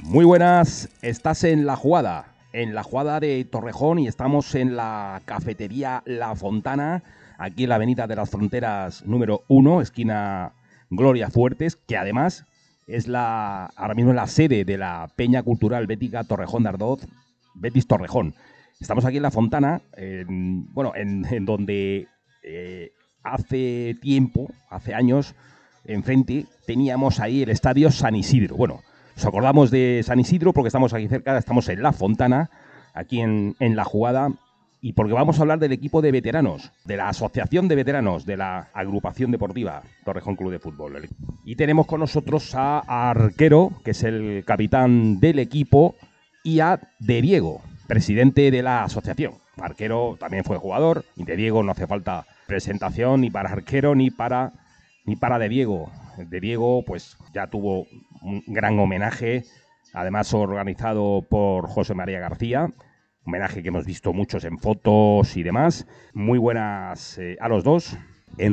Muy buenas, estás en La Jugada de Torrejón, y estamos en la cafetería La Fontana, aquí en la Avenida de las Fronteras número 1, esquina Gloria Fuertes, que además es ahora mismo la sede de la Peña Cultural Bética Torrejón de Ardoz, Betis Torrejón. Estamos aquí en La Fontana, en donde hace tiempo, hace años, enfrente teníamos ahí el estadio San Isidro. Bueno, nos acordamos de San Isidro porque estamos aquí cerca, estamos en La Fontana, aquí en La Jugada, y porque vamos a hablar del equipo de veteranos, de la asociación de veteranos, de la agrupación deportiva Torrejón Club de Fútbol. Y tenemos con nosotros a Arquero, que es el capitán del equipo, y a De Diego, presidente de la asociación. Arquero también fue jugador, y De Diego no hace falta presentación ni para Arquero ni para De Diego. De Diego pues ya tuvo un gran homenaje, además organizado por José María García, homenaje que hemos visto muchos en fotos y demás. Muy buenas a los dos, en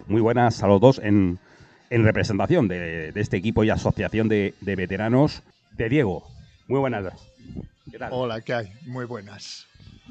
representación de este equipo y asociación de veteranos. De Diego, muy buenas. ¿Qué tal? Hola, ¿qué hay? Muy buenas.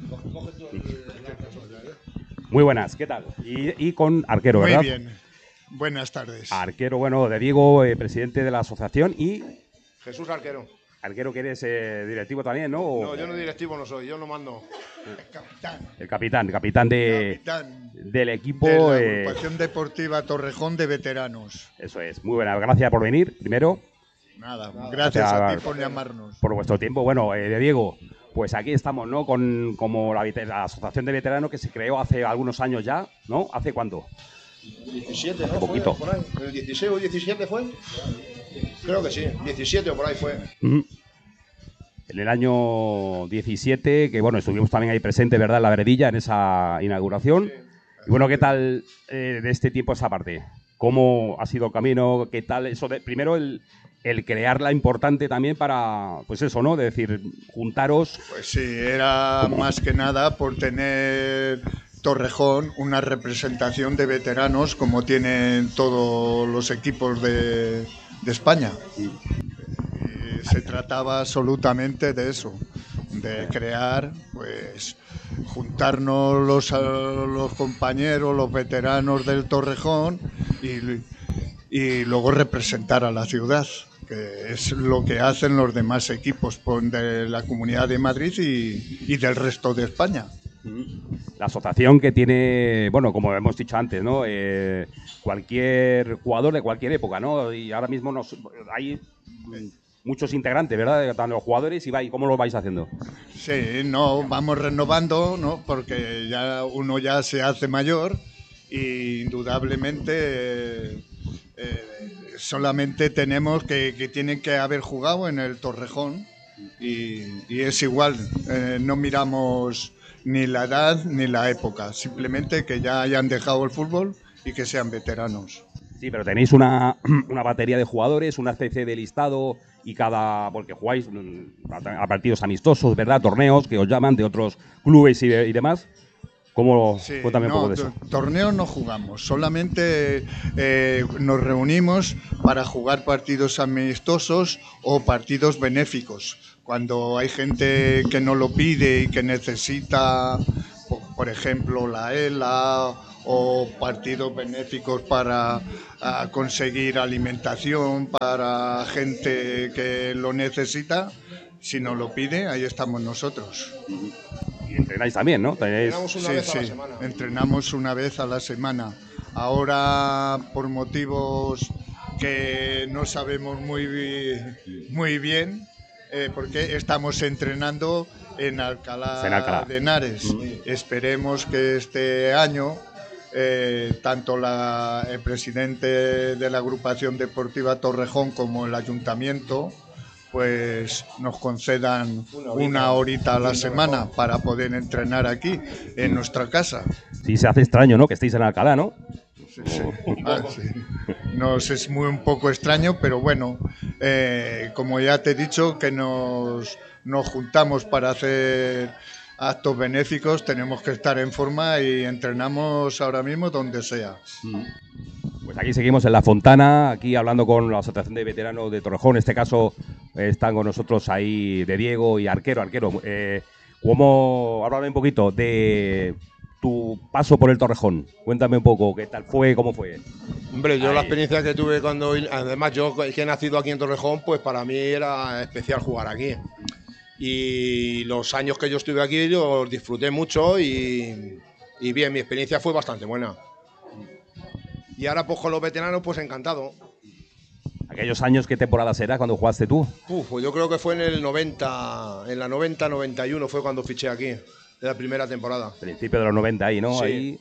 Muy buenas, ¿qué tal? Y con Arquero, ¿verdad? Muy bien. Buenas tardes. Arquero, bueno, De Diego, presidente de la asociación, y Jesús Arquero. Arquero, que eres directivo también, ¿no? No, yo no directivo no soy, yo no mando. El capitán del equipo. De la agrupación deportiva Torrejón de veteranos. Eso es, muy buena. Gracias por venir, primero. Nada, gracias a ti por llamarnos. Por vuestro tiempo. Bueno, De Diego, pues aquí estamos, ¿no? Como la asociación de veteranos que se creó hace algunos años ya, ¿no? ¿Hace cuánto? 17, ¿no? Un poquito. Fue por ahí. ¿El 16 o 17 fue? Creo que sí, 17 o por ahí fue. En el año 17, que bueno, estuvimos también ahí presentes, ¿verdad? En la veredilla, en esa inauguración. Sí. Y bueno, ¿qué tal de este tiempo esa parte? ¿Cómo ha sido el camino? ¿Qué tal eso de, primero el crearla importante también para, pues eso, ¿no? De decir, juntaros. Pues sí, era más que nada por tener Torrejón una representación de veteranos como tienen todos los equipos de España. Se trataba absolutamente de eso, de crear, pues, juntarnos los compañeros, los veteranos del Torrejón y luego representar a la ciudad, que es lo que hacen los demás equipos de la Comunidad de Madrid y del resto de España. La asociación que tiene, bueno, como hemos dicho antes, ¿no? Cualquier jugador de cualquier época, ¿no? Y ahora mismo hay muchos integrantes, ¿verdad? Están los jugadores, y ¿cómo lo vais haciendo? Sí, no, vamos renovando, ¿no? Porque uno ya se hace mayor y indudablemente solamente tenemos que tienen que haber jugado en el Torrejón y es igual, no miramos ni la edad ni la época, simplemente que ya hayan dejado el fútbol y que sean veteranos. Sí, pero tenéis una batería de jugadores, una especie de listado, y porque jugáis a partidos amistosos, ¿verdad? Torneos que os llaman de otros clubes y demás. ¿Cómo? Sí, cuéntame un poco de eso. Torneos no jugamos, solamente nos reunimos para jugar partidos amistosos o partidos benéficos. Cuando hay gente que no lo pide y que necesita, por ejemplo, la ELA o partidos benéficos para conseguir alimentación para gente que lo necesita, si nos lo pide, ahí estamos nosotros. Y entrenáis también, ¿no? Entrenamos una vez a la semana. Entrenamos una vez a la semana. Ahora, por motivos que no sabemos muy bien, porque estamos entrenando en Alcalá de Henares. Esperemos que este año tanto el presidente de la agrupación deportiva Torrejón como el ayuntamiento pues nos concedan una horita a la semana para poder entrenar aquí en nuestra casa. Sí, se hace extraño, ¿no? Que estéis en Alcalá, ¿no? Sí. Nos es un poco extraño, pero bueno, como ya te he dicho, que nos juntamos para hacer actos benéficos, tenemos que estar en forma y entrenamos ahora mismo donde sea. Pues aquí seguimos en La Fontana, aquí hablando con la Asociación de Veteranos de Torrejón, en este caso Están con nosotros ahí de Diego y Arquero. Háblame un poquito de tu paso por el Torrejón. Cuéntame un poco, ¿qué tal fue, cómo fue? Hombre, yo la experiencia que tuve además yo que he nacido aquí en Torrejón, pues para mí era especial jugar aquí. Y los años que yo estuve aquí, yo disfruté mucho y bien, mi experiencia fue bastante buena. Y ahora pues con los veteranos, pues encantado. ¿Aquellos años qué temporadas era cuando jugaste tú? Pues yo creo que fue en el 90, en la 90-91 fue cuando fiché aquí, de la primera temporada. Principio de los 90 ahí, ¿no? Sí. Ahí.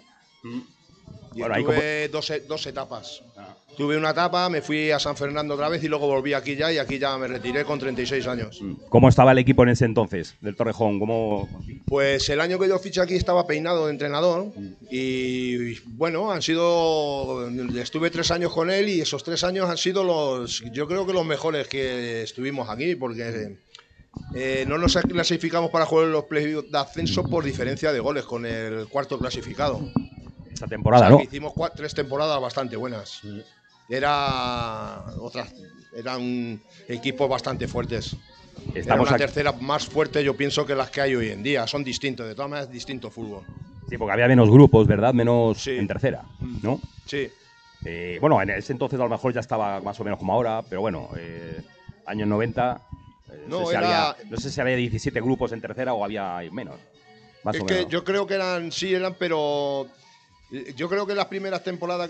Y Bueno, tuve dos etapas. Tuve una etapa, me fui a San Fernando otra vez y luego volví aquí ya, y aquí ya me retiré con 36 años. ¿Cómo estaba el equipo en ese entonces del Torrejón? Pues el año que yo fiché aquí estaba Peinado de entrenador y bueno, estuve 3 años con él y esos 3 años han sido yo creo que los mejores que estuvimos aquí, porque no nos clasificamos para jugar en los playoffs de ascenso por diferencia de goles con el cuarto clasificado. Esa temporada, o sea, ¿no? Hicimos 3 temporadas bastante buenas. Eran equipos bastante fuertes. Era una tercera más fuerte, yo pienso, que las que hay hoy en día. Son distintos, de todas maneras, distinto fútbol. Sí, porque había menos grupos, ¿verdad? Menos sí. En tercera, ¿no? Sí. Bueno, en ese entonces a lo mejor ya estaba más o menos como ahora, pero bueno, años 90. No sé si había 17 grupos en tercera o había menos. Más o menos. Yo creo que eran, pero yo creo que las primeras temporadas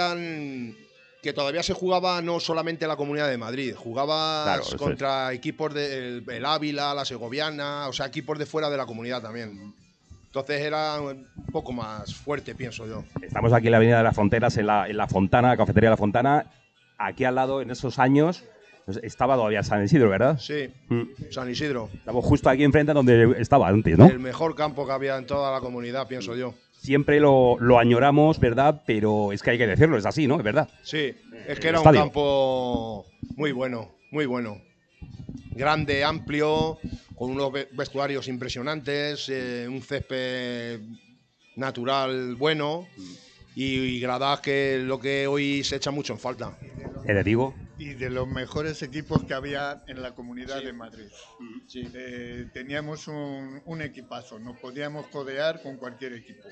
que todavía se jugaba no solamente la Comunidad de Madrid, jugabas contra equipos del Ávila, la Segoviana, o sea, equipos de fuera de la comunidad también. Entonces era un poco más fuerte, pienso yo. Estamos aquí en la Avenida de las Fronteras, en la Fontana, la cafetería de la Fontana. Aquí al lado, en esos años, estaba todavía San Isidro, ¿verdad? Sí, San Isidro. Estamos justo aquí enfrente donde estaba antes, ¿no? El mejor campo que había en toda la comunidad, pienso yo. Siempre lo añoramos, ¿verdad? Pero es que hay que decirlo, es así, ¿no? Es verdad. Sí, es que era un campo muy bueno, muy bueno. Grande, amplio, con unos vestuarios impresionantes, un césped natural bueno y gradas, que es lo que hoy se echa mucho en falta. Te digo. Y de los mejores equipos que había en la Comunidad de Madrid. Sí. Teníamos un equipazo, nos podíamos codear con cualquier equipo.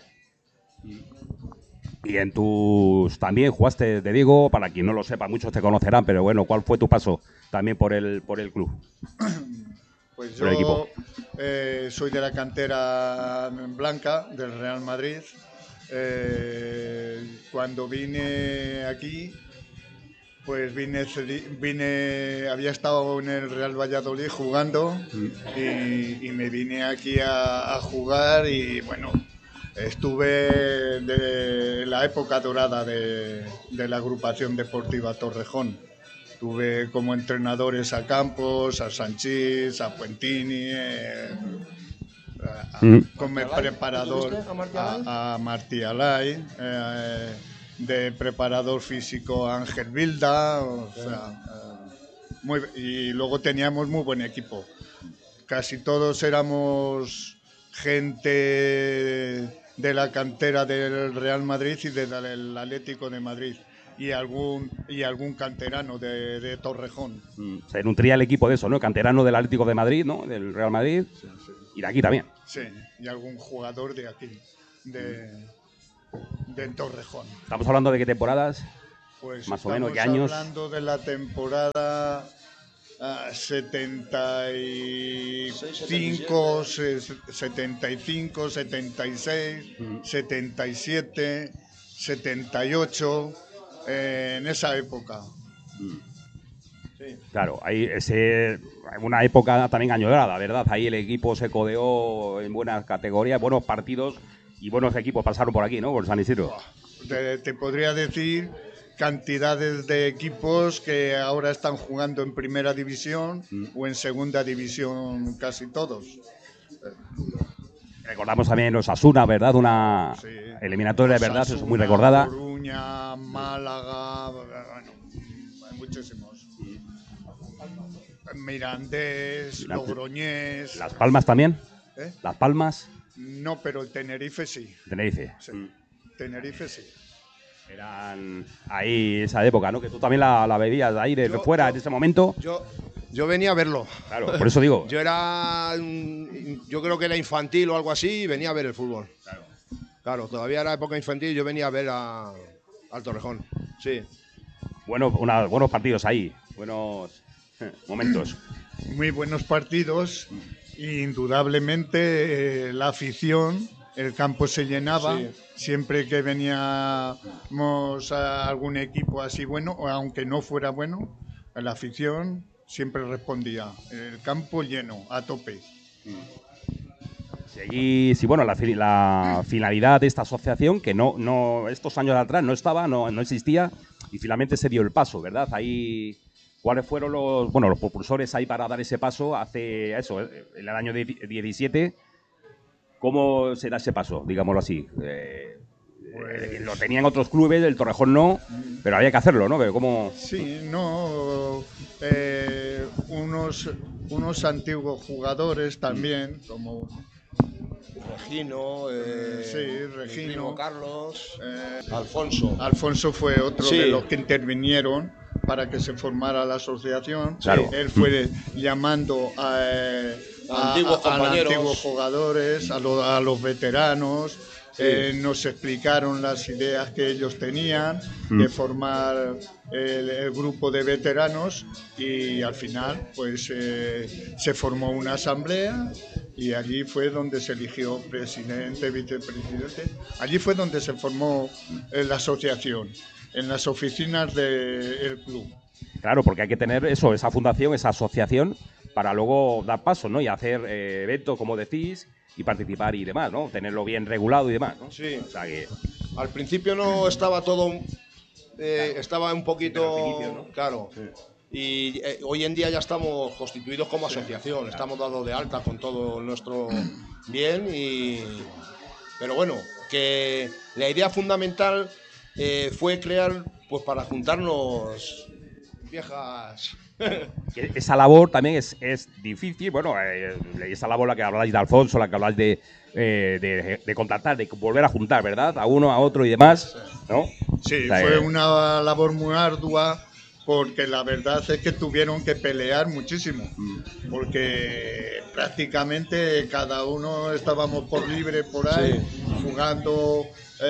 Y también jugaste, te digo, para quien no lo sepa, muchos te conocerán, pero bueno, ¿cuál fue tu paso también por el club? Pues yo soy de la cantera blanca del Real Madrid. Cuando vine aquí, pues había estado en el Real Valladolid jugando y me vine aquí a jugar y bueno, estuve de la época dorada de la agrupación deportiva Torrejón. Tuve como entrenadores a Campos, a Sanchís, a Puentini, como preparador a Martí Alay, de preparador físico a Ángel Vilda, o sea, y luego teníamos muy buen equipo. Casi todos éramos gente de la cantera del Real Madrid y del Atlético de Madrid. Y algún canterano de Torrejón. Se nutría el equipo de eso, ¿no? Canterano del Atlético de Madrid, ¿no? Del Real Madrid. Sí. Y de aquí también. Sí, y algún jugador de aquí, de Torrejón. ¿Estamos hablando de qué temporadas? Pues más o menos, ¿qué años? Estamos hablando de la temporada 75, 76, 77, 78, en esa época. Sí. Claro, ahí una época también añorada, ¿verdad? Ahí el equipo se codeó en buenas categorías, buenos partidos y buenos equipos pasaron por aquí, ¿no? Por San Isidro. Te podría decir cantidades de equipos que ahora están jugando en primera división o en segunda división, casi todos. Recordamos también los Osasuna, ¿verdad? Una eliminatoria, ¿verdad? Osasuna, es muy recordada. Coruña, Málaga, bueno, hay muchísimos. Mirandés, Logroñés. ¿Las Palmas también? ¿Las Palmas? No, pero el Tenerife sí. Tenerife. Sí. Tenerife sí. Eran ahí esa época, ¿no? Que tú también la bebías ahí desde fuera en ese momento. Yo venía a verlo. Claro, por eso digo. Yo creo que era infantil o algo así y venía a ver el fútbol. Claro, todavía era época infantil y yo venía a ver al Torrejón. Sí. Bueno, buenos partidos ahí, buenos momentos. Muy buenos partidos. Indudablemente la afición, el campo se llenaba. Sí. Siempre que veníamos a algún equipo así bueno, o aunque no fuera bueno, la afición siempre respondía. El campo lleno, a tope. Sí, bueno, la finalidad de esta asociación, que no estos años atrás no estaba, no existía, y finalmente se dio el paso, ¿verdad? Ahí, ¿cuáles fueron los propulsores ahí para dar ese paso hace eso, en el año 17? ¿Cómo se da ese paso, digámoslo así? Lo tenían otros clubes, el Torrejón no, pero había que hacerlo, ¿no? ¿Cómo? Sí, no. Unos antiguos jugadores también, como Regino, Regino. mi primo Carlos, Alfonso. Alfonso fue otro Sí. de los que intervinieron para que se formara la asociación. Claro. Él fue llamando a antiguos jugadores, a los veteranos. Nos explicaron las ideas que ellos tenían de formar el grupo de veteranos y al final pues se formó una asamblea y allí fue donde se eligió presidente, vicepresidente. Allí fue donde se formó la asociación, en las oficinas del club. Claro, porque hay que tener eso, esa fundación, esa asociación, para luego dar paso, ¿no? Y hacer eventos, como decís, y participar y demás, ¿no? Tenerlo bien regulado y demás, ¿no? Sí. O sea que... Al principio no estaba todo, estaba un poquito, Pero al inicio, ¿no? claro. Sí. Y hoy en día ya estamos constituidos como asociación, estamos dados de alta con todo nuestro bien pero bueno, que la idea fundamental fue crear, pues para juntarnos viejas. Que esa labor también es difícil, bueno, esa labor la que habláis de Alfonso, la que habláis de contactar, de volver a juntar, ¿verdad? A uno, a otro y demás, ¿no? Sí, O sea, fue una labor muy ardua porque la verdad es que tuvieron que pelear muchísimo, porque prácticamente cada uno estábamos por libre por ahí, jugando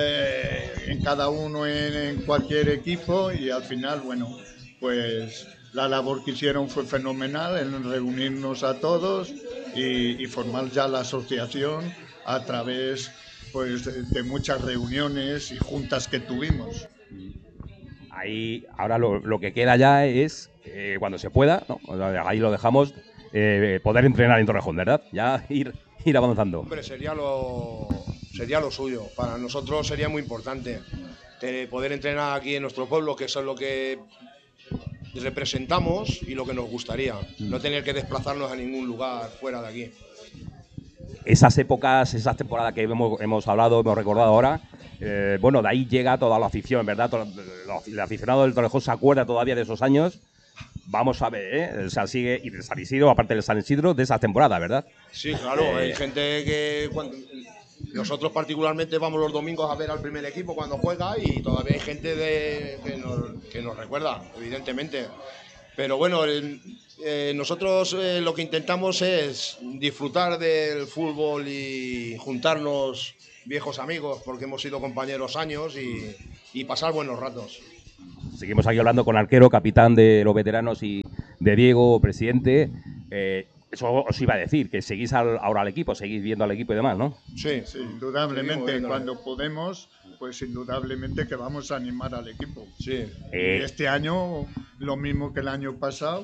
en cada uno en cualquier equipo y al final, bueno, pues la labor que hicieron fue fenomenal en reunirnos a todos y formar ya la asociación a través pues de muchas reuniones y juntas que tuvimos. ahí ahora lo que queda ya es, cuando se pueda, ¿no? Ahí lo dejamos, poder entrenar en Torrejón, ¿verdad? Ya ir avanzando. Hombre, sería lo suyo. Para nosotros sería muy importante poder entrenar aquí en nuestro pueblo, que eso es lo que representamos y lo que nos gustaría. No tener que desplazarnos a ningún lugar fuera de aquí. Esas épocas, esas temporadas que hemos hablado, hemos recordado ahora, bueno, de ahí llega toda la afición, ¿verdad? El aficionado del Torrejón se acuerda todavía de esos años. Vamos a ver, o sea, sigue, y del San Isidro, aparte del San Isidro, de esas temporadas, ¿verdad? Sí, claro, hay gente que nosotros particularmente vamos los domingos a ver al primer equipo cuando juega y todavía hay gente que nos recuerda, evidentemente. Pero bueno, nosotros lo que intentamos es disfrutar del fútbol y juntarnos viejos amigos, porque hemos sido compañeros años y pasar buenos ratos. Seguimos aquí hablando con Arquero, capitán de los veteranos, y de Diego, presidente. Eso os iba a decir, que seguís ahora al equipo, seguís viendo al equipo y demás, ¿no? Sí, Sí, indudablemente, cuando podemos, pues indudablemente que vamos a animar al equipo. Sí. Y este año, lo mismo que el año pasado,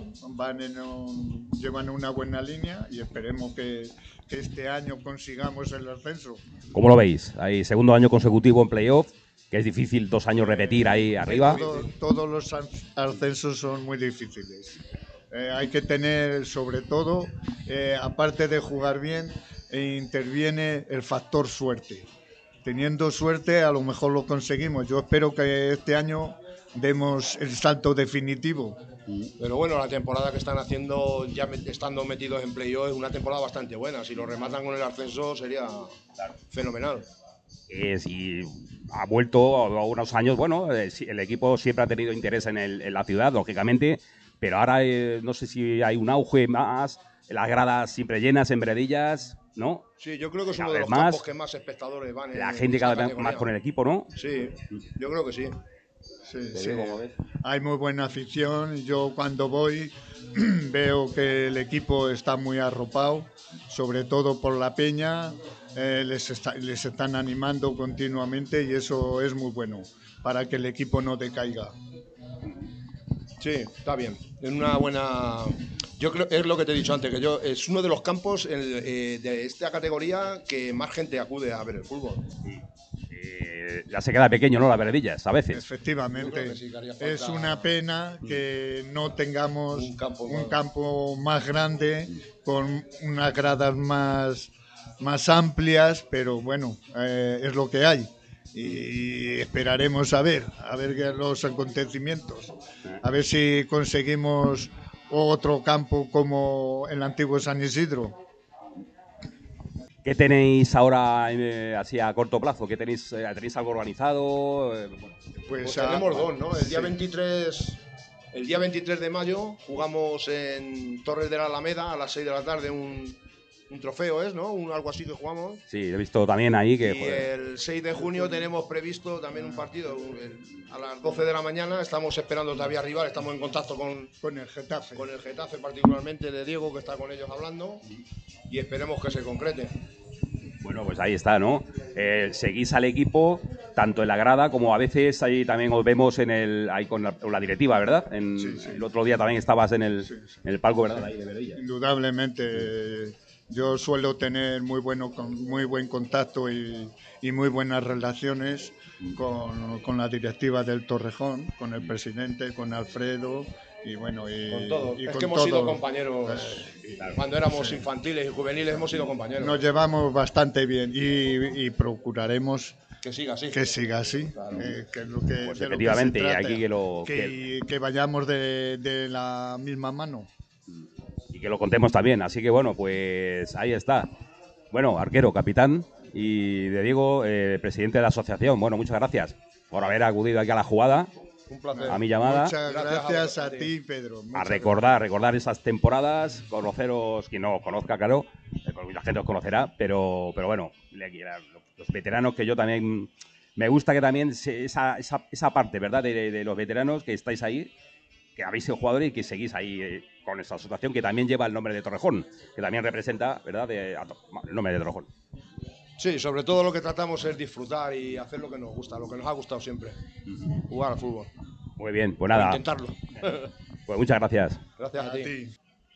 llevan una buena línea y esperemos que este año consigamos el ascenso. ¿Cómo lo veis? Hay segundo año consecutivo en playoff, que es difícil 2 años repetir ahí arriba. Todos los ascensos son muy difíciles. Hay que tener, sobre todo, aparte de jugar bien, interviene el factor suerte. Teniendo suerte, a lo mejor lo conseguimos. Yo espero que este año demos el salto definitivo. Pero bueno, la temporada que están haciendo, ya estando metidos en playoff, es una temporada bastante buena. Si lo rematan con el ascenso, sería fenomenal. Y ha vuelto a unos años, bueno, el equipo siempre ha tenido interés en la ciudad, lógicamente, pero ahora no sé si hay un auge más, las gradas siempre llenas en Veredillas, ¿no? Sí, yo creo que es Cada uno de vez los más, campos que más espectadores van la en gente esta cada vez categoría. más con el equipo, ¿no? Sí, yo creo que sí. Sí, Te sí. digo, como ves. Hay muy buena afición. Yo cuando voy veo que el equipo está muy arropado, sobre todo por la peña. Les están animando continuamente y eso es muy bueno para que el equipo no decaiga. Sí, está bien. Es una buena. Yo creo, es lo que te he dicho antes, que es uno de los campos de esta categoría que más gente acude a ver el fútbol. Ya se queda pequeño, ¿no? Las Veredillas, a veces. Efectivamente, Yo creo que sí, que haría falta es una pena que no tengamos un campo más grande, con unas gradas más amplias, pero bueno, es lo que hay. Y esperaremos a ver los acontecimientos, a ver si conseguimos otro campo como el antiguo San Isidro. ¿Qué tenéis ahora así a corto plazo? ¿Qué tenéis algo organizado? Pues tenemos dos, ¿no? El día sí. 23 de mayo jugamos en Torres de la Alameda a las 6 de la tarde un trofeo, ¿no? Algo así que jugamos. Sí, he visto también ahí que... Y el 6 de junio tenemos previsto también un partido a las 12 de la mañana. Estamos esperando todavía rival, estamos en contacto con el Getafe. Con el Getafe, particularmente de Diego, que está con ellos hablando. Y esperemos que se concrete. Bueno, pues ahí está, ¿no? Seguís al equipo tanto en la grada como a veces ahí también os vemos ahí con la directiva, ¿verdad? Sí. El otro día también estabas en el palco, ¿verdad? Sí. Ahí de Veredillas. Indudablemente, yo suelo tener muy buen contacto y muy buenas relaciones con la directiva del Torrejón, con el presidente, con Alfredo. Y bueno, con todos. Es con que hemos sido todos. compañeros. Cuando éramos infantiles y juveniles hemos sido compañeros. Nos llevamos bastante bien y procuraremos que siga así. Que siga así. Claro. Que es lo que, Pues de efectivamente, lo que se trata, aquí que vayamos de la misma mano. Y que lo contemos también. Así que bueno, pues ahí está. Bueno, arquero, capitán, y de Diego, presidente de la asociación. Bueno, muchas gracias por haber acudido aquí a la jugada. Un placer. A mi llamada. Muchas gracias a ti, Pedro. A recordar esas temporadas, conoceros, quien no os conozca, claro, la gente os conocerá, pero bueno, los veteranos, que yo también me gusta que también esa parte, ¿verdad?, de los veteranos que estáis ahí, que habéis sido jugadores y que seguís ahí con esa asociación que también lleva el nombre de Torrejón, que también representa, ¿verdad?, el nombre de Torrejón. Sí, sobre todo lo que tratamos es disfrutar y hacer lo que nos gusta, lo que nos ha gustado siempre, jugar al fútbol. Muy bien, pues nada. O intentarlo. Pues muchas gracias. Gracias a ti.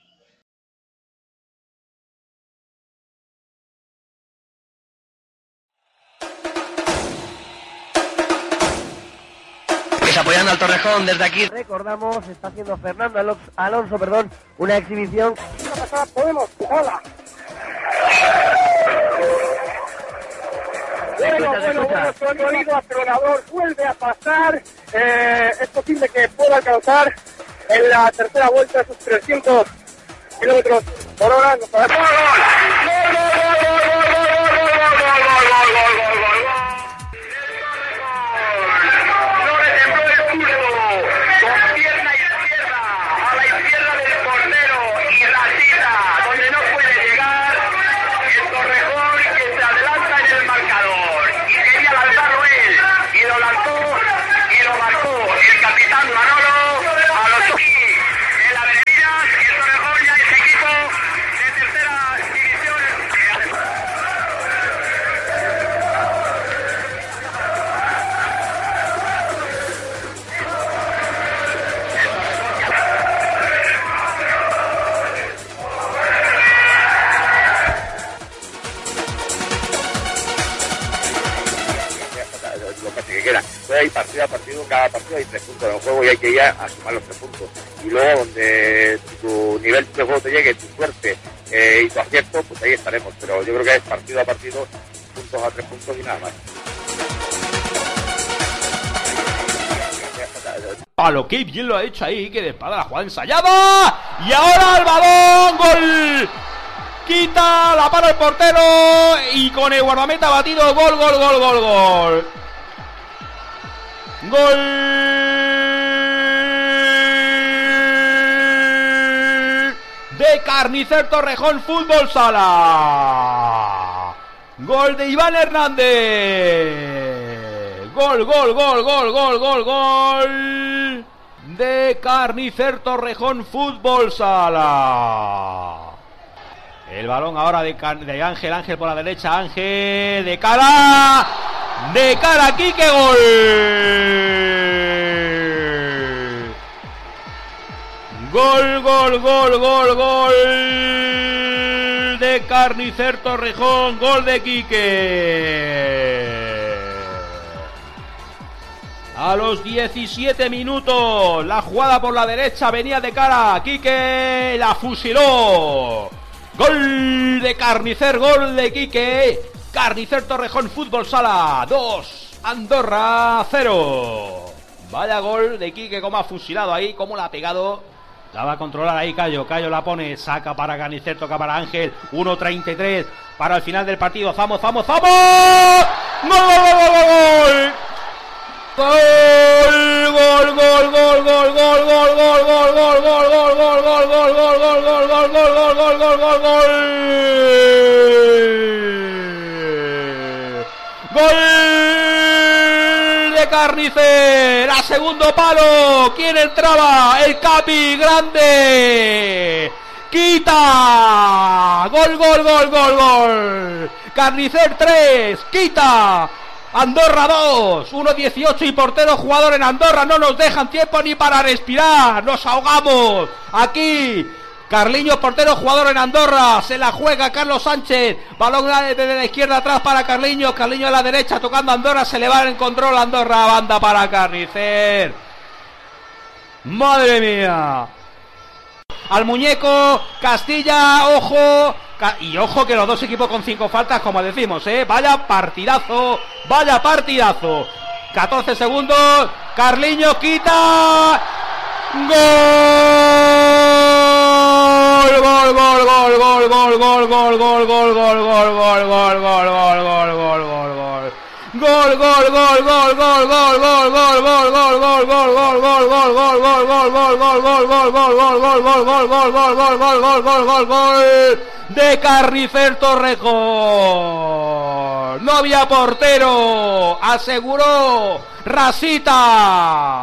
Apoyando al Torrejón desde aquí. Recordamos, está haciendo Fernando Alonso, una exhibición. Podemos, hola. Bueno, su oído acelerador vuelve a pasar. Es posible que pueda alcanzar en la tercera vuelta esos 300 kilómetros por hora. Nos ¡Gol! Hay partido a partido, cada partido hay 3 puntos en el juego y hay que ir a sumar los 3 puntos. Y luego donde tu nivel de juego te llegue, tu suerte y tu acierto, pues ahí estaremos. Pero yo creo que es partido a partido, puntos a 3 puntos y nada más. Palo, qué bien lo ha hecho ahí, que de espada la jugada ensayada. Y ahora el balón, gol. Quita, la para el portero y con el guardameta batido, gol. Gol de Carnicer Torrejón Fútbol Sala. Gol de Iván Hernández. Gol de Carnicer Torrejón Fútbol Sala. El balón ahora de Ángel por la derecha, Ángel de cara, Quique, gol de Carnicer Torrejón, gol de Quique. A los 17 minutos, la jugada por la derecha, venía de cara, Quique la fusiló. Gol de Carnicer, gol de Quique. Carnicer Torrejón Fútbol Sala 2, Andorra 0. Vaya gol de Quique, como ha fusilado ahí, como la ha pegado. La va a controlar ahí Cayo la pone, saca para Carnicer, toca para Ángel. 1:33 para el final del partido. ¡Vamos! ¡Gol! Gol de Carnicer, a segundo palo. ¿Quién entraba? El Capi, grande. Quita. Gol. Carnicer 3, Quita. Andorra 2, 1:18 y portero jugador en Andorra. No nos dejan tiempo ni para respirar. Nos ahogamos aquí. Carliños, portero jugador en Andorra. Se la juega Carlos Sánchez. Balón desde la izquierda atrás para Carliños. Carliños a la derecha tocando Andorra. Se le va en control Andorra. Banda para Carnicer. Madre mía. Al muñeco. Castilla. Ojo. Y ojo que los dos equipos con 5 faltas, como decimos, vaya partidazo. 14 segundos. Carliños quita. Gol. De Carnicer Torrejón. No había portero, aseguró Rasita.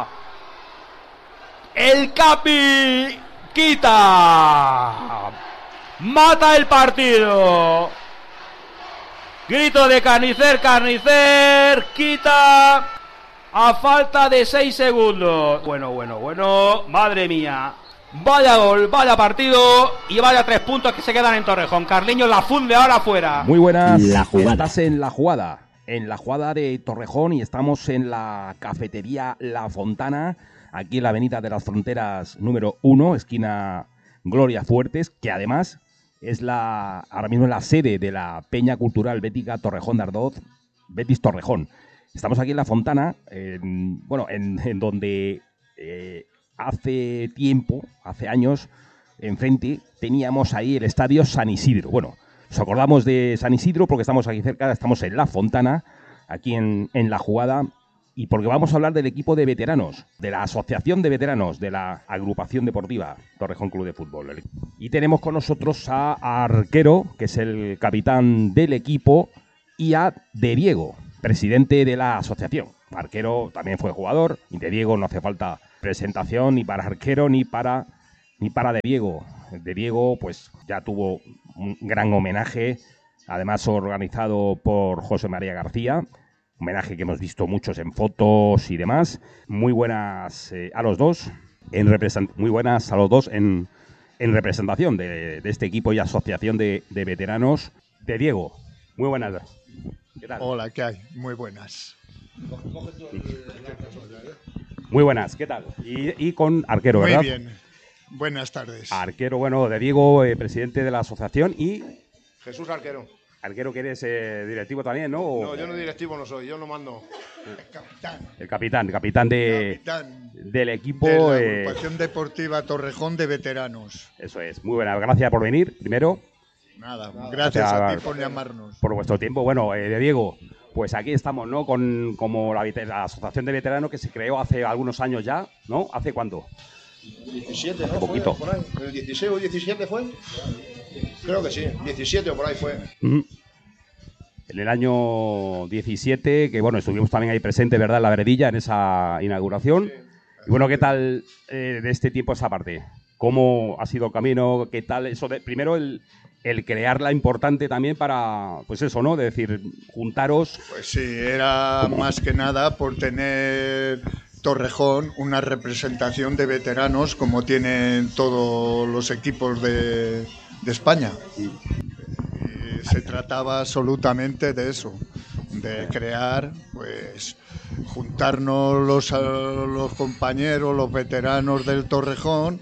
El Capi quita. Mata el partido. Grito de Carnicer, quita a falta de 6 segundos. Bueno, madre mía. Vaya gol, vaya partido y vaya 3 puntos que se quedan en Torrejón. Carliños la funde ahora fuera. Muy buenas, estás en la jugada de Torrejón y estamos en la cafetería La Fontana, aquí en la avenida de las Fronteras número 1, esquina Gloria Fuertes, que además es ahora mismo la sede de la Peña Cultural Bética Torrejón de Ardoz, Betis Torrejón. Estamos aquí en La Fontana, en donde hace años, enfrente teníamos ahí el estadio San Isidro. Bueno, nos acordamos de San Isidro porque estamos aquí cerca, estamos en La Fontana, aquí en la jugada, y porque vamos a hablar del equipo de veteranos, de la asociación de veteranos, de la agrupación deportiva Torrejón Club de Fútbol. Y tenemos con nosotros a Arquero, que es el capitán del equipo, y a De Diego, presidente de la asociación. Arquero también fue jugador, y De Diego no hace falta presentación ni para Arquero ni para De Diego. De Diego pues ya tuvo un gran homenaje, además organizado por José María García, homenaje que hemos visto muchos en fotos y demás. Muy buenas a los dos en representación de este equipo y asociación de veteranos. De Diego, muy buenas. ¿Qué tal? Hola, ¿qué hay? Muy buenas. Muy buenas, ¿qué tal? Y con Arquero, ¿verdad? Muy bien. Buenas tardes. Arquero, bueno, De Diego, presidente de la asociación, y Jesús Arquero. Arquero, que eres directivo también, ¿no? No, yo no directivo no soy, yo no mando. El capitán del equipo. De la Agrupación Deportiva Torrejón de Veteranos. Eso es, muy buena. Gracias por venir, primero. Nada, gracias a ti por llamarnos. Por vuestro tiempo. Bueno, De Diego, pues aquí estamos, ¿no? Como la Asociación de Veteranos que se creó hace algunos años ya, ¿no? ¿Hace cuánto? 17, Hace ¿no? poquito. Fue por ahí. ¿El 16 o 17 fue? Creo que sí, 17 o por ahí fue. En el año 17, que bueno, estuvimos también ahí presentes, ¿verdad? En la Veredilla, en esa inauguración. Y bueno, ¿qué tal de este tiempo esa parte? ¿Cómo ha sido el camino? ¿Qué tal eso de, primero el crearla importante también para, pues eso, ¿no? De decir, juntaros. Pues sí, era más que nada por tener Torrejón una representación de veteranos como tienen todos los equipos de España. Y se trataba absolutamente de eso, de crear, pues, juntarnos los compañeros, los veteranos del Torrejón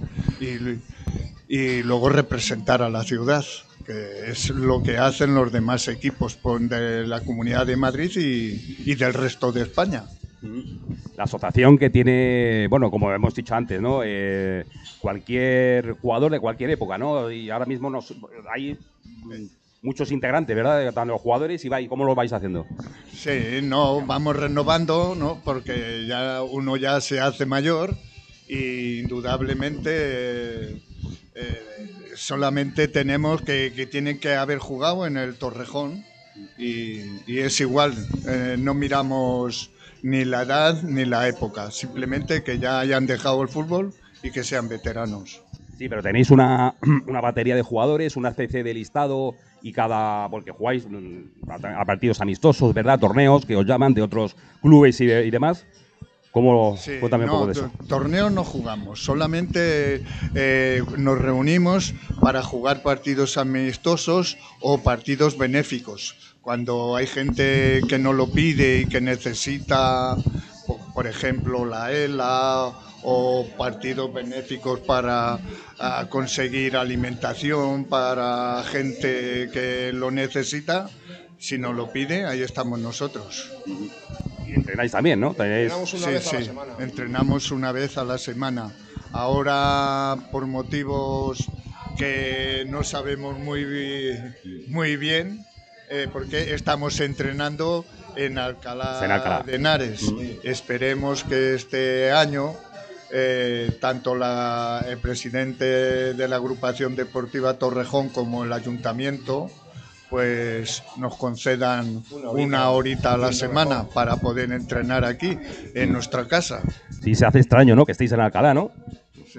y luego representar a la ciudad, que es lo que hacen los demás equipos de la Comunidad de Madrid y del resto de España. La asociación que tiene, bueno, como hemos dicho antes, ¿no? Cualquier jugador de cualquier época, ¿no? Y ahora mismo hay muchos integrantes, ¿verdad? Están los jugadores y ¿cómo lo vais haciendo? Sí, no, vamos renovando, ¿no? Porque ya uno ya se hace mayor y indudablemente solamente tenemos que tienen que haber jugado en el Torrejón y es igual, no miramos ni la edad ni la época, simplemente que ya hayan dejado el fútbol y que sean veteranos. Sí, pero tenéis una batería de jugadores, una especie de listado y porque jugáis a partidos amistosos, ¿verdad? Torneos que os llaman de otros clubes y demás. ¿Cómo? Sí, Cuéntame un poco de eso. Torneos no jugamos, solamente nos reunimos para jugar partidos amistosos o partidos benéficos. Cuando hay gente que no lo pide y que necesita, por ejemplo, la ELA o partidos benéficos para conseguir alimentación para gente que lo necesita, si nos lo pide, ahí estamos nosotros. Y entrenáis también, ¿no? Entrenamos una vez a la semana. Entrenamos una vez a la semana. Ahora, por motivos que no sabemos muy bien, porque estamos entrenando en Alcalá de Henares. Esperemos que este año tanto el presidente de la agrupación deportiva Torrejón como el ayuntamiento pues nos concedan una horita a la semana para poder entrenar aquí en nuestra casa. Sí, se hace extraño, ¿no? Que estéis en Alcalá, ¿no? Sí.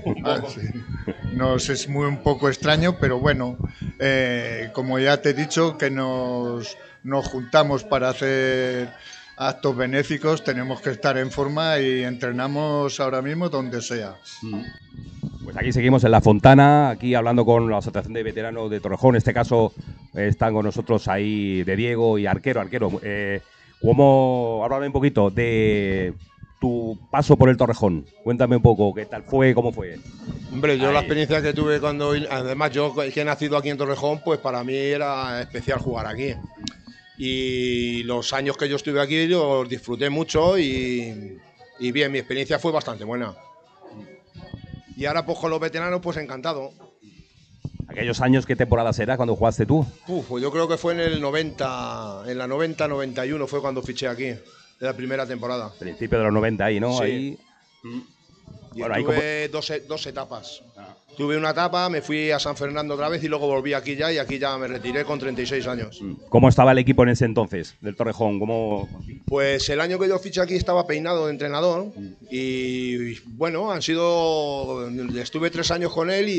Nos es un poco extraño, pero bueno, como ya te he dicho, que nos juntamos para hacer actos benéficos, tenemos que estar en forma y entrenamos ahora mismo donde sea. Pues aquí seguimos en La Fontana, aquí hablando con la Asociación de Veteranos de Torrejón. En este caso están con nosotros ahí de Diego y Arquero. Háblame un poquito de tu paso por el Torrejón. Cuéntame un poco, ¿qué tal fue, cómo fue? Hombre, yo la experiencia que tuve además yo que he nacido aquí en Torrejón, pues para mí era especial jugar aquí. Y los años que yo estuve aquí los disfruté mucho y bien, mi experiencia fue bastante buena. Y ahora pues con los veteranos pues encantado. ¿Aquellos años qué temporadas era cuando jugaste tú? Pues yo creo que fue en el 90, en la 90-91 fue cuando fiché aquí, de la primera temporada. Principio de los 90 ahí, ¿no? Sí. Ahí. Y bueno, tuve dos etapas. Tuve una etapa, me fui a San Fernando otra vez y luego volví aquí ya y aquí ya me retiré con 36 años. ¿Cómo estaba el equipo en ese entonces, del Torrejón? Pues el año que yo fiché aquí estaba peinado de entrenador y bueno, estuve 3 años con él y